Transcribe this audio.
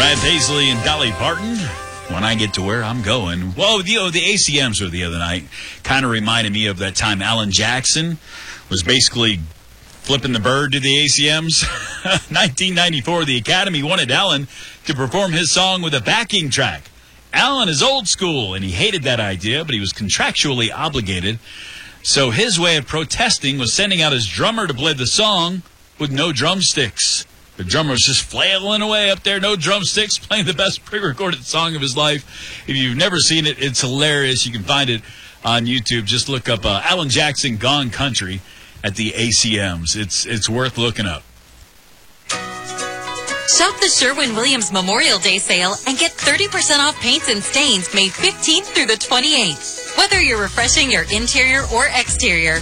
Brad Paisley and Dolly Parton. When I get to where I'm going. Well, the ACMs were the other night. Kind of reminded me of that time Alan Jackson was basically flipping the bird to the ACMs. 1994, the Academy wanted Alan to perform his song with a backing track. Alan is old school, and he hated that idea, but he was contractually obligated. So his way of protesting was sending out his drummer to play the song with no drumsticks. The drummer was just flailing away up there, no drumsticks, playing the best pre-recorded song of his life. If you've never seen it, it's hilarious. You can find it on YouTube. Just look up Alan Jackson Gone Country at the ACMs. It's worth looking up. Shop the Sherwin-Williams Memorial Day sale and get 30% off paints and stains May 15th through the 28th. Whether you're refreshing your interior or exterior,